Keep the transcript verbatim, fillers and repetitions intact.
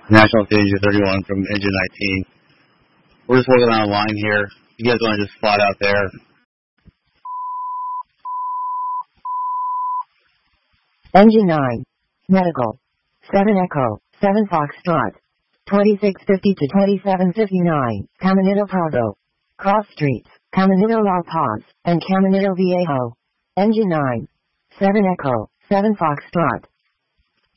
National Stage thirty-one from Engine nineteen. We're just working on a line here. You guys want to just flat out there? Engine nine. Medical. seven Echo, seven Foxtrot. twenty-six fifty to twenty-seven fifty-nine, Caminito Prado. Cross Streets, Caminito La Paz, and Caminito Viejo. Engine nine. seven Echo, seven Foxtrot.